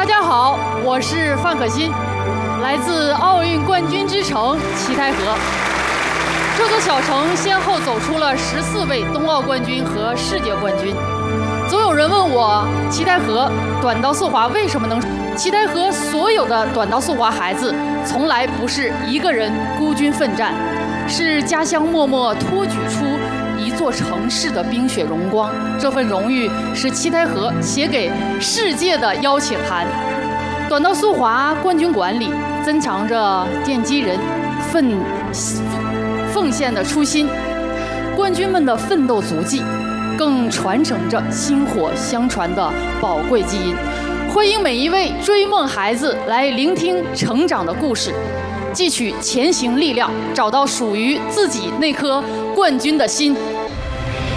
大家好，我是范可欣，来自奥运冠军之城七台河。这座小城先后走出了14位冬奥冠军和世界冠军。总有人问我，七台河短道速滑为什么能？七台河所有的短道速滑孩子，从来不是一个人孤军奋战，是家乡默默托举出一座城市的冰雪荣光。这份荣誉是七台河写给世界的邀请函。短道速滑冠军馆里珍藏着奠基人奉献的初心，冠军们的奋斗足迹，更传承着薪火相传的宝贵基因。欢迎每一位追梦孩子来聆听成长的故事，汲取前行力量，找到属于自己那颗冠军的心。